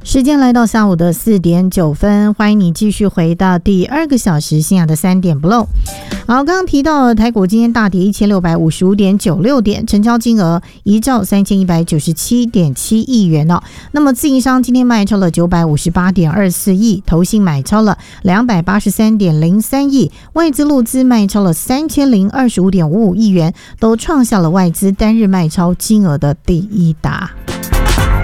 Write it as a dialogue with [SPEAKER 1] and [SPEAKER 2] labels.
[SPEAKER 1] 时间来到下午的4点9分，欢迎你继续回到第2个小时信仰的3点不漏。好，刚刚提到台股今天大跌1655.96点，成交金额1兆3197.7亿元哦。那么自营商今天卖超了958.24亿，投信买超了283.03亿，外资陆资卖超了3025.55亿元，都创下了外资单日卖超金额的第一打。